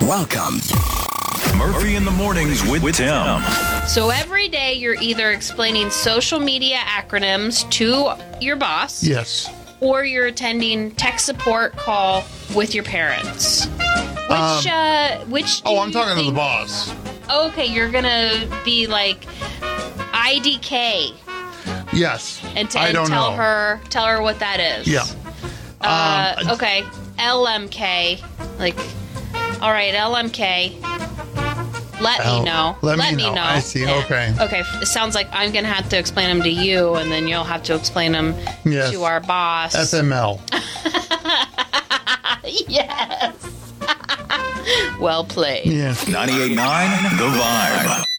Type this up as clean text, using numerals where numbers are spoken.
Welcome. Murphy in the Mornings with Tim. So every day you're either explaining social media acronyms to your boss. Yes. Or you're attending tech support call with your parents. Which do I'm you talking to the think- boss. Okay, you're gonna be like IDK Yes. and I don't tell know. her what that is. Yeah. Okay, LMK. Like, all right, LMK. Let me know. let me know. I see. Okay. Okay. It sounds like I'm gonna have to explain them to you, and then you'll have to explain them Yes. to our boss. FML. Yes. Well played. Yes. 98.9 The Vibe.